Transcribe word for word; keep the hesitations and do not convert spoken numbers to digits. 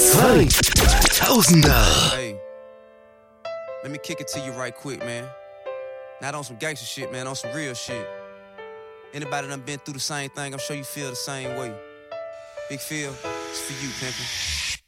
zweitausender. Hey, let me kick it to you right quick, man. Not on some gangster shit, man, on some real shit. Anybody done been through the same thing, I'm sure you feel the same way. Big Phil, it's for you, pimpin'.